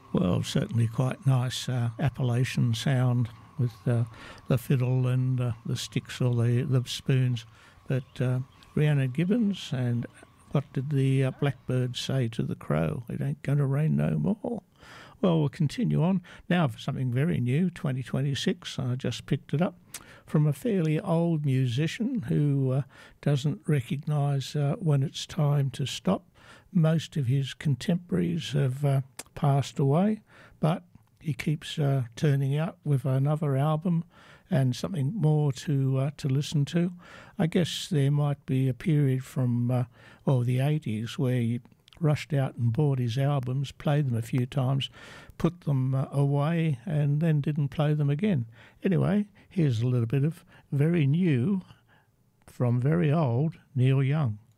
Well, certainly quite nice Appalachian sound with the fiddle and the sticks or the spoons. But Rhiannon Gibbons, and what did the blackbird say to the crow? It ain't going to rain no more. Well, we'll continue on. Now for something very new, 2026. I just picked it up from a fairly old musician who doesn't recognise when it's time to stop. Most of his contemporaries have passed away, but he keeps turning out with another album and something more to listen to. I guess there might be a period from the 80s where you rushed out and bought his albums, played them a few times, put them away, and then didn't play them again. Anyway, here's a little bit of very new from very old Neil Young.